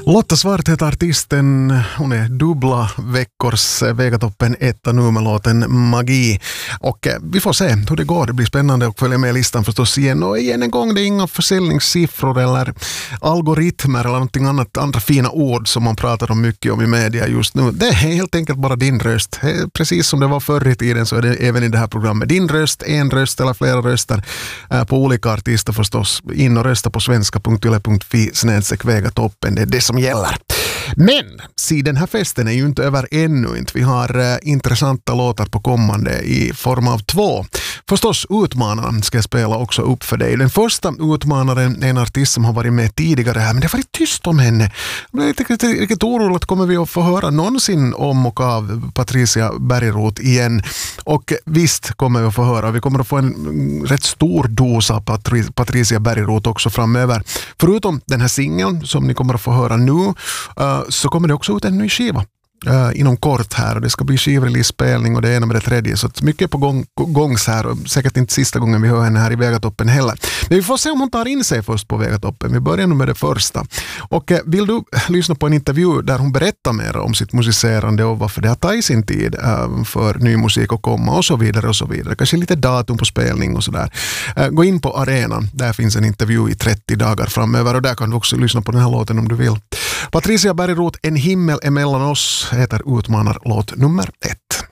Lotta Svart heter artisten. Hon är dubbla veckors Vegatoppen etta nu med låten Magi. Och vi får se hur det går. Det blir spännande att följa med listan förstås igen. Och igen en gång, det är inga försäljningssiffror eller algoritmer eller någonting annat, andra fina ord som man pratar om mycket om i media just nu. Det är helt enkelt bara din röst. Precis som det var förr i tiden så är det även i det här programmet. Din röst, en röst eller flera röster på olika artister förstås. In och rösta på svenska.yle.fi/Vegatoppen. Det är det som gäller. Men den här festen är ju inte över ännu inte. Vi har intressanta låtar på kommande i form av 2. Förstås utmanaren ska jag spela också upp för dig. Den första utmanaren är en artist som har varit med tidigare här, men det har varit tyst om henne. Jag är riktigt orolig att kommer vi att få höra någonsin om och av Patricia Bergroth igen. Och visst kommer vi att få höra. Vi kommer att få en rätt stor dos av Patricia Bergroth också framöver. Förutom den här singeln som ni kommer att få höra nu så kommer det också ut en ny skiva inom kort här, och det ska bli skivrelease-spelning och det ena med det tredje, så att mycket på gångs här, och säkert inte sista gången vi hör henne här i Vegatoppen heller. Men vi får se om hon tar in sig först på Vegatoppen. Vi börjar nu med det första. Och vill du lyssna på en intervju där hon berättar mer om sitt musicerande och varför det har tagit sin tid för ny musik att komma och så vidare och så vidare. Kanske lite datum på spelning och sådär. Gå in på arenan, där finns en intervju i 30 dagar framöver, och där kan du också lyssna på den här låten om du vill. Patricia Bergroth, En himmel emellan oss heter utmanarlåt nummer 1.